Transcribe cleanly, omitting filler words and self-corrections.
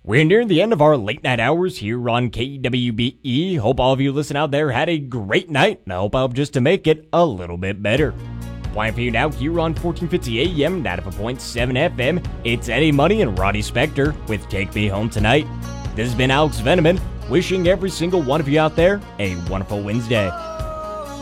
We're nearing the end of our late night hours here on KWBE. Hope all of you listening out there had a great night, and I hope I helped just to make it a little bit better. Playing for you now here on 1450 AM, 95.7 FM, it's Eddie Money and Roddy Spector with Take Me Home Tonight. This has been Alex Veneman, wishing every single one of you out there a wonderful Wednesday.